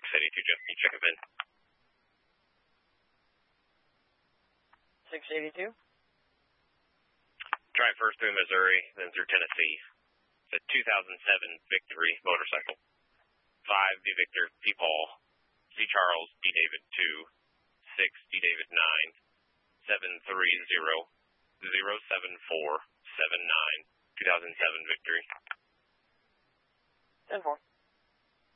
682, Jeff. Can you check him in? 682? Drive first through Missouri, then through Tennessee. It's a 2007 Victory motorcycle. 5, D. Victor, P. Paul, C. Charles, D. David 2, 6, D. David 9, 730 07479, 2007 Victory. 10-4.